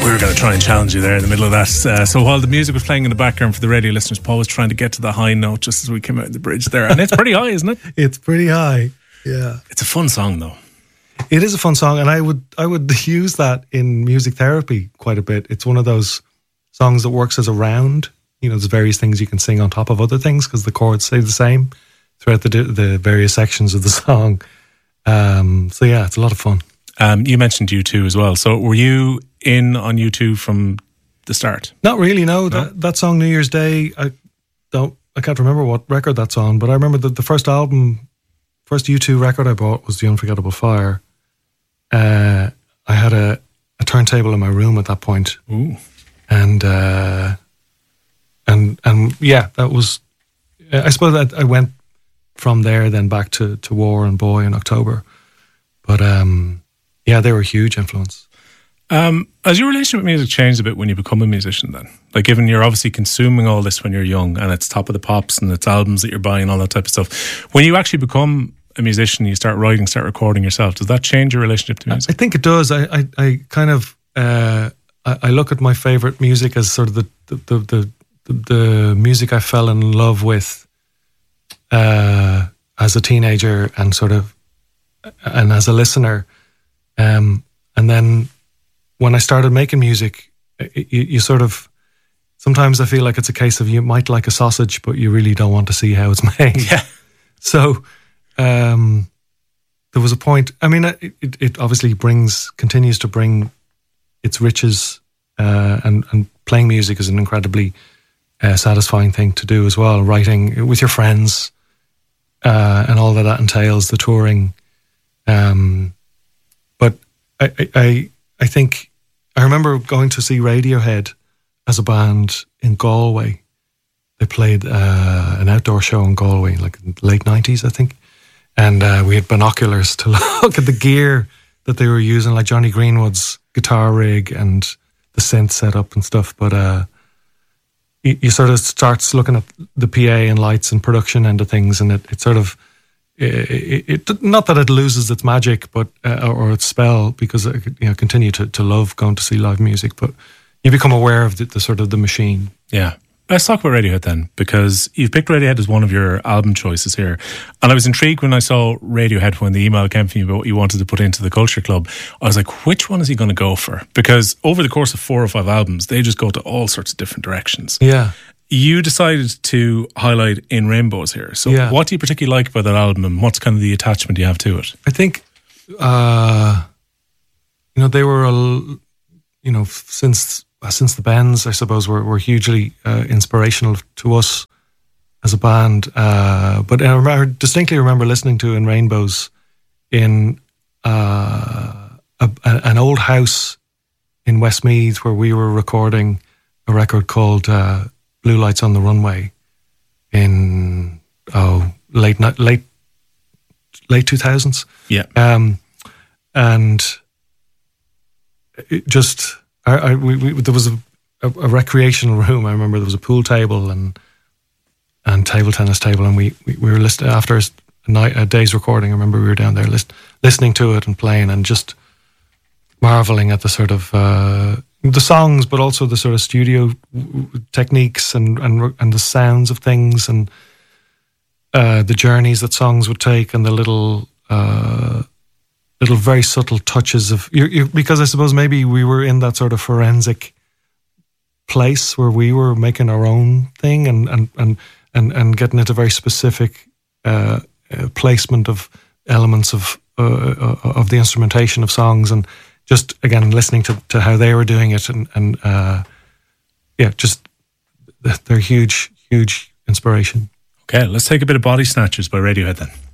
We're going to try and challenge you there in the middle of that. So while the music was playing in the background for the radio listeners, Paul was trying to get to the high note just as we came out of the bridge there. And it's pretty high, isn't it? It's pretty high, yeah. It's a fun song, though. It is a fun song, and I would use that in music therapy quite a bit. It's one of those songs that works as a round. You know, there's various things you can sing on top of other things because the chords stay the same throughout the various sections of the song. So yeah, it's a lot of fun. You mentioned U2 as well. So were you in on U2 from the start? Not really, no. That song, New Year's Day, I can't remember what record that's on, but I remember that the first U2 record I bought was The Unforgettable Fire. I had a turntable in my room at that point. Ooh. And yeah, that was, I suppose that I went from there then back to War and Boy in October. But yeah, they were a huge influence. Has your relationship with music changed a bit when you become a musician then? Like, given you're obviously consuming all this when you're young and it's Top of the Pops and it's albums that you're buying, all that type of stuff. When you actually become a musician, you start writing, start recording yourself, does that change your relationship to music? I think it does. I kind of, I look at my favourite music as sort of the music I fell in love with as a teenager and as a listener. And then when I started making music, you sort of, sometimes I feel like it's a case of you might like a sausage, but you really don't want to see how it's made. Yeah. So there was a point, I mean, it obviously continues to bring its riches, and playing music is an incredibly satisfying thing to do as well. Writing with your friends, and all that entails, the touring. But I think I remember going to see Radiohead as a band in Galway. They played an outdoor show in Galway, like in the late 90s, I think. And we had binoculars to look at the gear that they were using, like Johnny Greenwood's guitar rig and the synth setup and stuff. But you sort of starts looking at the PA and lights and production end of things, and it sort of, it not that it loses its magic, but or its spell, because I continue to love going to see live music, but you become aware of the sort of the machine. Yeah. Let's talk about Radiohead then, because you've picked Radiohead as one of your album choices here. And I was intrigued when I saw Radiohead, when the email came from you about what you wanted to put into the Culture Club. I was like, which one is he going to go for? Because over the course of 4 or 5 albums, they just go to all sorts of different directions. Yeah. You decided to highlight In Rainbows here. So what do you particularly like about that album, and what's kind of the attachment you have to it? I think, they were, since the Bends, I suppose, were hugely inspirational to us as a band. But I distinctly remember listening to In Rainbows in an old house in Westmeath where we were recording a record called Blue Lights on the Runway in late 2000s. Yeah. And it just... there was a recreational room. I remember there was a pool table and table tennis table, and we were listening after a day's recording. I remember we were down there listening to it and playing, and just marveling at the sort of the songs, but also the sort of studio techniques and the sounds of things, and the journeys that songs would take, and the little very subtle touches of because I suppose maybe we were in that sort of forensic place where we were making our own thing and getting into very specific placement of elements of the instrumentation of songs, and just again listening to how they were doing it, and just they're huge inspiration. Okay, let's take a bit of Body Snatchers by Radiohead then.